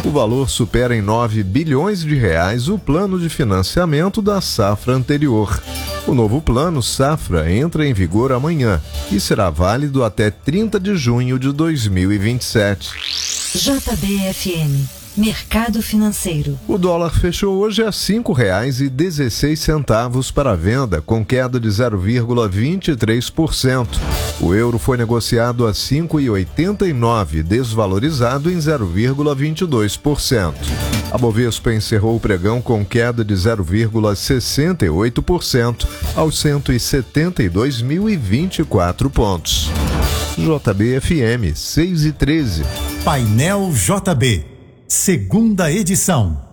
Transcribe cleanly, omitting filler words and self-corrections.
O valor supera em 9 bilhões de reais o plano de financiamento da safra anterior. O novo plano Safra entra em vigor amanhã e será válido até 30 de junho de 2027. JBFM, Mercado Financeiro. O dólar fechou hoje a R$ 5,16 para a venda, com queda de 0,23%. O euro foi negociado a R$ 5,89, desvalorizado em 0,22%. A Bovespa encerrou o pregão com queda de 0,68% aos 172.024 pontos. JBFM 6:13. Painel JB, segunda edição.